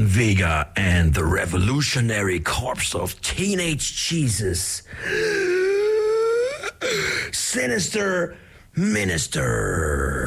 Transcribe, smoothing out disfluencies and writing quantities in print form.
John Vega and the Revolutionary Corps of Teenage Jesus. Sinister Minister.